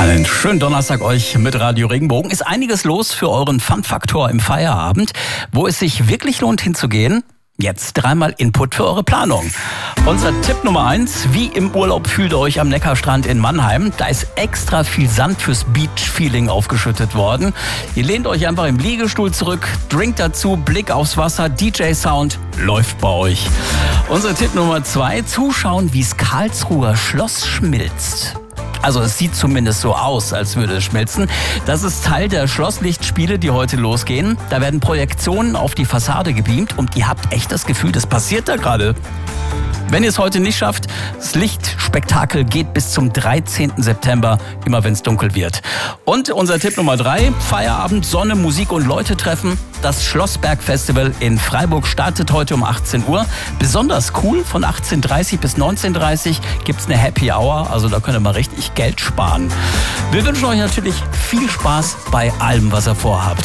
Einen schönen Donnerstag euch mit Radio Regenbogen. Ist einiges los für euren Fun-Faktor im Feierabend. Wo es sich wirklich lohnt hinzugehen? Jetzt dreimal Input für eure Planung. Unser Tipp Nummer 1, wie im Urlaub fühlt ihr euch am Neckarstrand in Mannheim. Da ist extra viel Sand fürs Beach-Feeling aufgeschüttet worden. Ihr lehnt euch einfach im Liegestuhl zurück, Drink dazu, Blick aufs Wasser, DJ-Sound läuft bei euch. Unser Tipp Nummer 2, zuschauen, wie's Karlsruher Schloss schmilzt. Also es sieht zumindest so aus, als würde es schmelzen. Das ist Teil der Schlosslichtspiele, die heute losgehen. Da werden Projektionen auf die Fassade gebeamt und ihr habt echt das Gefühl, das passiert da gerade. Wenn ihr es heute nicht schafft, das Lichtspektakel geht bis zum 13. September, immer wenn es dunkel wird. Und unser Tipp Nummer 3, Feierabend, Sonne, Musik und Leute treffen. Das Schlossberg-Festival in Freiburg startet heute um 18 Uhr. Besonders cool, von 18:30 bis 19:30 gibt es eine Happy Hour, also da könnt ihr mal richtig Geld sparen. Wir wünschen euch natürlich viel Spaß bei allem, was ihr vorhabt.